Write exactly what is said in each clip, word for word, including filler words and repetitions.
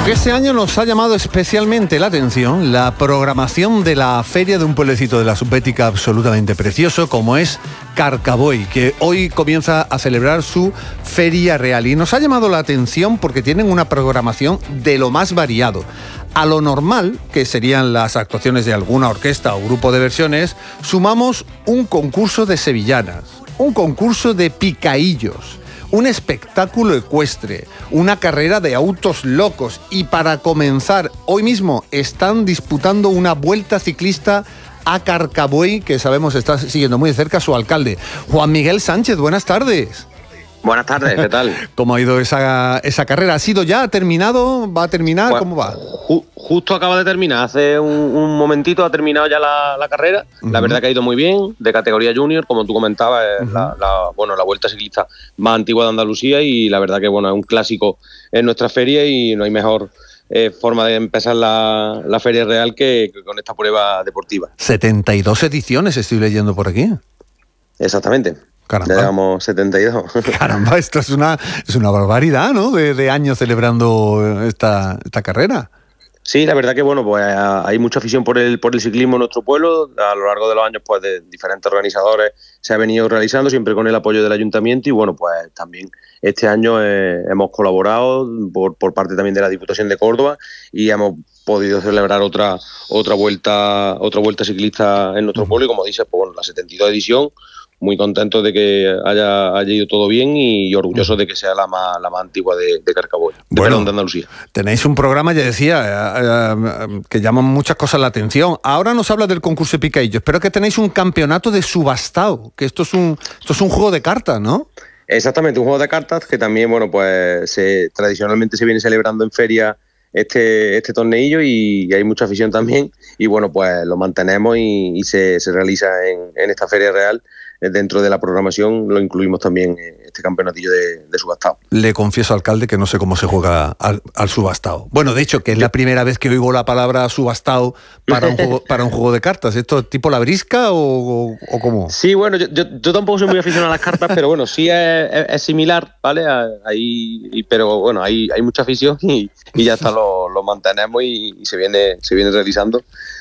Porque este año nos ha llamado especialmente la atención la programación de la feria de un pueblecito de la Subbética absolutamente precioso como es Carcaboy, que hoy comienza a celebrar su Feria Real. Y nos ha llamado la atención porque tienen una programación de lo más variado. A lo normal, que serían las actuaciones de alguna orquesta o grupo de versiones, sumamos un concurso de sevillanas, un concurso de picaillos, un espectáculo ecuestre, una carrera de autos locos y para comenzar, hoy mismo están disputando una vuelta ciclista a Carcaboy, que sabemos está siguiendo muy de cerca su alcalde. Juan Miguel Sánchez, buenas tardes. Buenas tardes, ¿qué tal? ¿Cómo ha ido esa, esa carrera? ¿Ha sido ya? ¿Ha terminado? ¿Va a terminar? Pues, ¿Cómo va? Ju justo acaba de terminar, hace un, un momentito ha terminado ya la, la carrera. Uh-huh. La verdad que ha ido muy bien, de categoría junior, como tú comentabas, es uh-huh. la, la, bueno, la vuelta ciclista más antigua de Andalucía y la verdad que bueno, es un clásico en nuestra feria y no hay mejor eh, forma de empezar la, la Feria Real que, que con esta prueba deportiva. setenta y dos ediciones estoy leyendo por aquí. Exactamente. Caramba. Ya llevamos setenta y dos. Caramba, esto es una, es una barbaridad, ¿no? De, de años celebrando esta, esta carrera. Sí, la verdad que bueno, pues hay mucha afición por el por el ciclismo en nuestro pueblo. A lo largo de los años, pues de diferentes organizadores se ha venido realizando, siempre con el apoyo del ayuntamiento y bueno, pues también este año eh, hemos colaborado por, por parte también de la Diputación de Córdoba y hemos podido celebrar otra otra vuelta otra vuelta ciclista en nuestro pueblo y como dices, pues bueno, la setenta y dos edición. Muy contentos de que haya, haya ido todo bien y orgullosos de que sea la más, la más antigua de, de Carcaboy, de, bueno, perdón, de Andalucía. Tenéis un programa, ya decía, eh, eh, que llama muchas cosas la atención. Ahora nos habla del concurso de picaillos, pero que tenéis un campeonato de subastao, que esto es un, esto es un juego de cartas, ¿no? Exactamente, un juego de cartas que también, bueno, pues se, tradicionalmente se viene celebrando en feria este, este torneillo y, y hay mucha afición también y bueno, pues lo mantenemos y, y se, se realiza en, en esta Feria Real. Dentro de la programación lo incluimos también este campeonatillo de, de subastao. Le confieso, alcalde, que no sé cómo se juega al, al subastao. Bueno, de hecho, que es la primera vez que oigo la palabra subastao para un juego, para un juego de cartas. ¿Esto es tipo la brisca o, o, o cómo? Sí, bueno, yo, yo, yo tampoco soy muy aficionado a las cartas, pero bueno, sí es, es, es similar, ¿vale? Ahí, pero bueno, hay, hay mucha afición y, y ya está, lo, lo mantenemos y, y se viene, se viene realizando.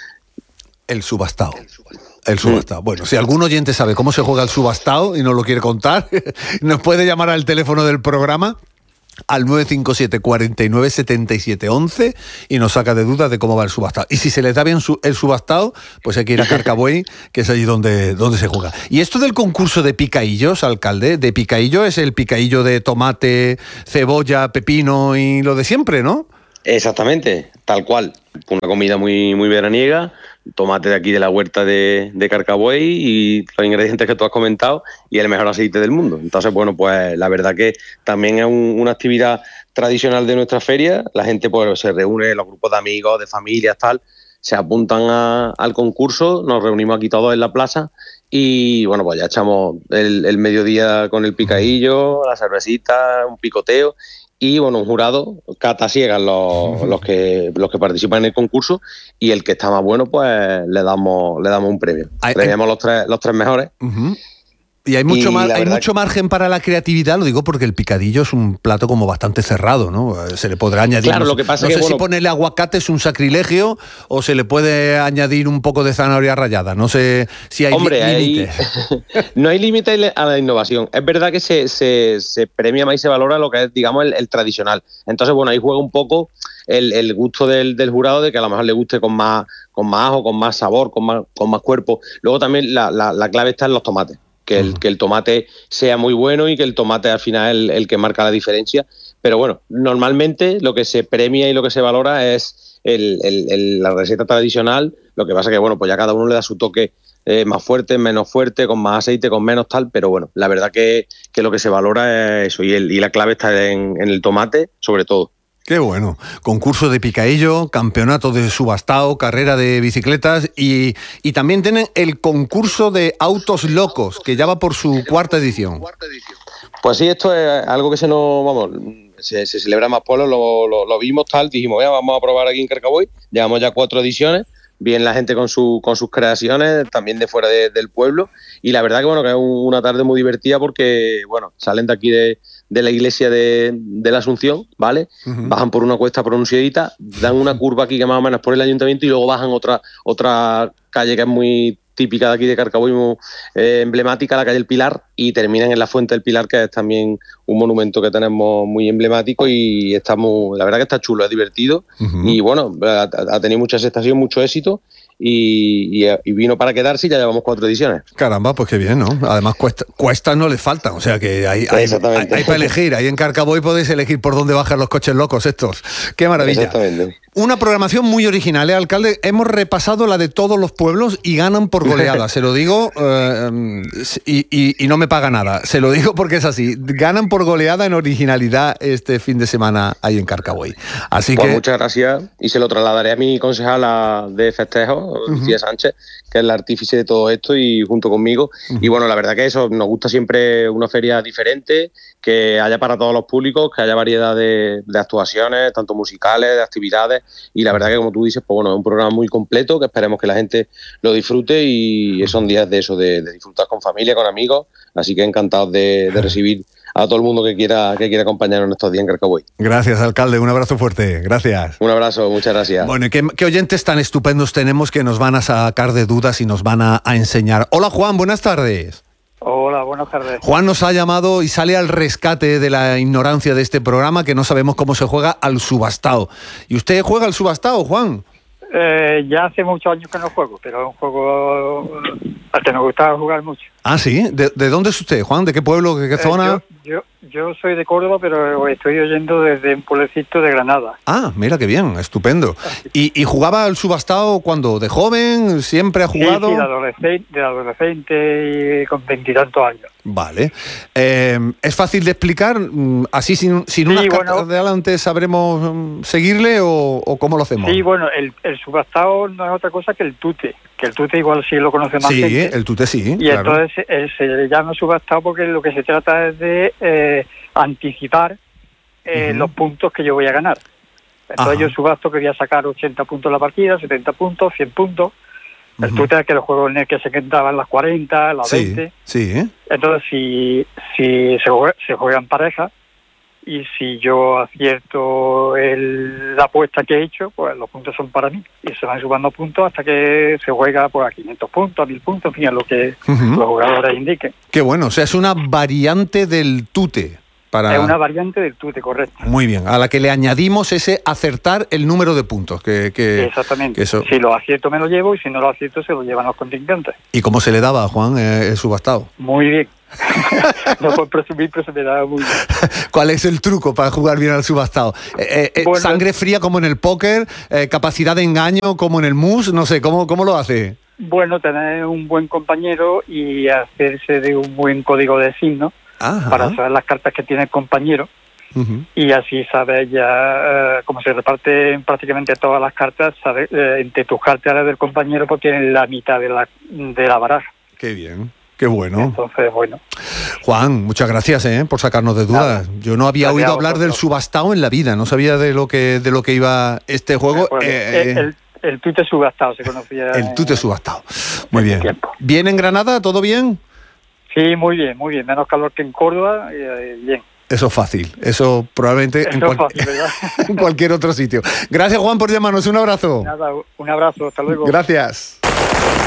El subastao. El subastao. El subastao. Bueno, si algún oyente sabe cómo se juega el subastao y nos lo quiere contar, nos puede llamar al teléfono del programa al nueve cinco siete, cuatro nueve, siete siete once y nos saca de dudas de cómo va el subastao. Y si se les da bien su, el subastao, pues hay que ir a Carcaboy, que es allí donde, donde se juega. Y esto del concurso de picaillos, alcalde, de picaillo es el picaillo de tomate, cebolla, pepino y lo de siempre, ¿no? Exactamente, tal cual. Una comida muy, muy veraniega, tomate de aquí de la huerta de, de Carcaboy y los ingredientes que tú has comentado y el mejor aceite del mundo. Entonces, bueno, pues la verdad que también es un, una actividad tradicional de nuestra feria. La gente pues se reúne, los grupos de amigos, de familias, tal, se apuntan a, al concurso, nos reunimos aquí todos en la plaza y bueno, pues ya echamos el, el mediodía con el picadillo, la cervecita, un picoteo. Y bueno, un jurado cata ciegas los, los que los que participan en el concurso y el que está más bueno, pues le damos le damos un premio. Hay, Premiamos hay... los tres los tres mejores. Uh-huh. Y hay mucho, y mar, hay mucho que... margen para la creatividad, lo digo porque el picadillo es un plato como bastante cerrado, ¿no? Se le podrá añadir... Claro, no, lo que pasa no es sé que, si bueno... ponerle aguacate es un sacrilegio o se le puede añadir un poco de zanahoria rallada. No sé si hay Hombre, límites. Hay... no hay límite a la innovación. Es verdad que se, se, se premia más y se valora lo que es, digamos, el, el tradicional. Entonces, bueno, ahí juega un poco el, el gusto del, del jurado de que a lo mejor le guste con más, con más ajo, con más sabor, con más, con más cuerpo. Luego también la, la, la clave está en los tomates. Que el, que el tomate sea muy bueno y que el tomate al final es el, el que marca la diferencia. Pero bueno, normalmente lo que se premia y lo que se valora es el, el, el, la receta tradicional. Lo que pasa que, bueno, pues ya cada uno le da su toque eh, más fuerte, menos fuerte, con más aceite, con menos tal. Pero bueno, la verdad que, que lo que se valora es eso. Y, el, y la clave está en, en el tomate, sobre todo. Qué bueno. Concurso de picaillo, campeonato de subastao, carrera de bicicletas y, y también tienen el concurso de autos locos, que ya va por su cuarta edición. Pues sí, esto es algo que se nos, vamos, se, se celebra en más pueblos, lo, lo, lo vimos tal, dijimos, vea, vamos a probar aquí en Carcaboy, llevamos ya cuatro ediciones, bien la gente con, su, con sus creaciones, también de fuera de, del pueblo, y la verdad que bueno, que es una tarde muy divertida porque, bueno, salen de aquí de, de la iglesia de, de la Asunción, ¿vale? Uh-huh. Bajan por una cuesta pronunciadita, dan una curva aquí que más o menos por el ayuntamiento y luego bajan otra, otra calle que es muy típica de aquí de Carcaboy, muy eh, emblemática, la calle El Pilar, y terminan en la Fuente del Pilar, que es también un monumento que tenemos muy emblemático y estamos, la verdad que está chulo, es divertido. Uh-huh. Y bueno, ha, ha tenido mucha aceptación, mucho éxito. Y, y, y vino para quedarse y ya llevamos cuatro ediciones. Caramba, pues qué bien, ¿no? Además cuesta, cuestas no le faltan, o sea que hay, hay, hay, hay para elegir, ahí en Carcaboy podéis elegir por dónde bajan los coches locos estos. ¡Qué maravilla! Exactamente. Una programación muy original, ¿eh, alcalde? Hemos repasado la de todos los pueblos y ganan por goleada, se lo digo, eh, y, y, y no me paga nada, se lo digo porque es así, ganan por goleada en originalidad este fin de semana ahí en Carcaboy. Así pues que... muchas gracias y se lo trasladaré a mi concejala de festejo, Lucía uh-huh. Sánchez, que es la artífice de todo esto y junto conmigo. Uh-huh. Y bueno, la verdad que eso, nos gusta siempre una feria diferente, que haya para todos los públicos, que haya variedad de, de actuaciones, tanto musicales, de actividades. Y la verdad que, como tú dices, pues bueno, es un programa muy completo, que esperemos que la gente lo disfrute y son días de eso, de, de disfrutar con familia, con amigos. Así que encantados de, de recibir a todo el mundo que quiera que quiera acompañarnos en estos días en Carcaboy. Gracias, alcalde. Un abrazo fuerte. Gracias. Un abrazo. Muchas gracias. Bueno, ¿qué, qué oyentes tan estupendos tenemos que nos van a sacar de dudas y nos van a, a enseñar? Hola, Juan. Buenas tardes. Hola, buenas tardes. Juan nos ha llamado y sale al rescate de la ignorancia de este programa, que no sabemos cómo se juega al subastao. ¿Y usted juega al subastao, Juan? Eh, ya hace muchos años que no juego, pero es un juego al que nos gustaba jugar mucho. Ah, ¿sí? ¿De, de dónde es usted, Juan? ¿De qué pueblo, de qué zona? Eh, yo, yo, yo soy de Córdoba, pero estoy oyendo desde un pueblecito de Granada. Ah, mira qué bien, estupendo. ¿Y, y jugaba al subastao cuando? ¿De joven? ¿Siempre ha jugado? Sí, sí, de adolescente, de adolescente y con veintitantos años. Vale. Eh, ¿Es fácil de explicar? ¿Así sin, sin sí, unas bueno, cartas de adelante sabremos um, seguirle o, o cómo lo hacemos? Sí, bueno, el, el subastao no es otra cosa que el tute, que el tute igual sí lo conoce más sí, gente. Sí, el tute sí, Y claro. entonces eh, se le llama subastao porque lo que se trata es de eh, anticipar eh, uh-huh. los puntos que yo voy a ganar. Entonces Ajá. yo subasto que voy a sacar ochenta puntos la partida, setenta puntos, cien puntos. El uh-huh. tute es que los juegos en el que se quedaban las cuarenta, las sí, veinte. Sí, ¿eh? Entonces, si, si se, juega, se juegan parejas y si yo acierto el, la apuesta que he hecho, pues los puntos son para mí. Y se van sumando puntos hasta que se juega pues, a quinientos puntos, a mil puntos, en fin, a lo que uh-huh. los jugadores indiquen. Qué bueno, o sea, es una variante del tute. Para... Es una variante del tute, correcto. Muy bien, a la que le añadimos ese acertar el número de puntos. Que, que, Exactamente. Que eso... Si lo acierto me lo llevo y si no lo acierto se lo llevan los contrincantes. ¿Y cómo se le daba a Juan eh, el subastado? Muy bien. No por presumir, pero se me daba muy bien. ¿Cuál es el truco para jugar bien al subastado? Eh, eh, bueno, ¿Sangre fría como en el póker? Eh, ¿Capacidad de engaño como en el mus? No sé, ¿cómo, cómo lo hace? Bueno, tener un buen compañero y hacerse de un buen código de signos. Ajá. Para saber las cartas que tiene el compañero uh-huh. y así saber ya eh, como se reparten prácticamente todas las cartas, saber, eh, entre tus cartas del compañero pues tienen la mitad de la de la baraja. Qué bien, qué bueno. Entonces, bueno. Juan, muchas gracias eh, por sacarnos de dudas. Nada. Yo no había gracias oído hablar del subastao en la vida, no sabía de lo que de lo que iba este juego. Bueno, eh, el, el, el tute subastao se conocía. El tute subastao. Muy bien. Tiempo. ¿Bien en Granada? ¿Todo bien? Sí, muy bien, muy bien. Menos calor que en Córdoba, eh, bien. Eso es fácil. Eso probablemente Eso en, cual... fácil, en cualquier otro sitio. Gracias, Juan, por llamarnos. Un abrazo. Nada, un abrazo. Hasta luego. Gracias.